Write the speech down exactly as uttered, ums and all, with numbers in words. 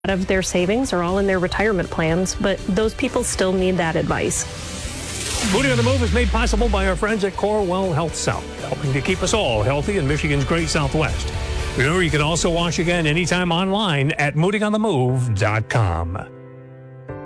lot of their savings are all in their retirement plans, but those people still need that advice. Moody on the Move is made possible by our friends at Corewell Health South, helping to keep us all healthy in Michigan's great Southwest. Remember, you can also watch again anytime online at moody on the move dot com.